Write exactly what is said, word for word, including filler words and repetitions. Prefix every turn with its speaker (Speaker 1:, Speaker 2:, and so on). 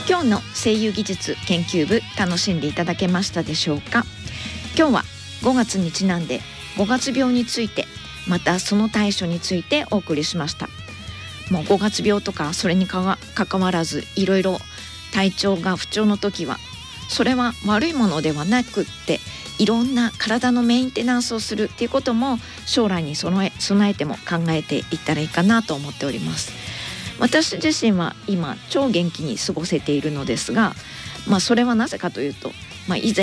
Speaker 1: 今日の声優技術研究部楽しんでいただけましたでしょうか。今日はごがつにちなんでごがつ病について、またその対処についてお送りしました。もうごがつ病とかそれにかわ関わらず、いろいろ体調が不調の時はそれは悪いものではなくって、いろんな体のメンテナンスをするっていうことも将来に備え、備えても考えていったらいいかなと思っております。私自身は今超元気に過ごせているのですが、まあ、それはなぜかというと、まあ、以前